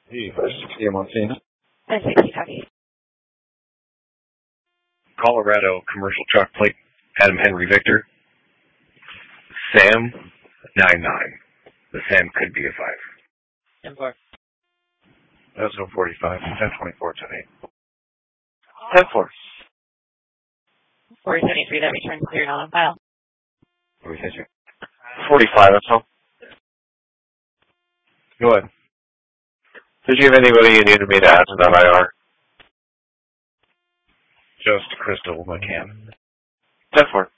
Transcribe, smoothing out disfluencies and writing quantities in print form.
Hey, 560 Montana. 560 copy. Colorado commercial truck plate, Adam Henry Victor. Sam 99. The Sam could be a 5. 10-4. That's no 45. 1024 today. 10-4. 473, that return cleared on file. What do we say, 45, that's all. Go ahead. Did you have anybody you needed me to add to that IR? Just Crystal McCann. 10-4.